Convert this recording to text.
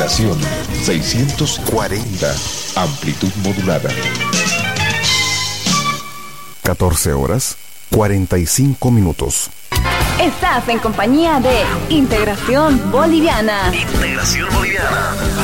Integración 640. Amplitud modulada. 14 horas 45 minutos. Estás en compañía de Integración Boliviana. Integración Boliviana.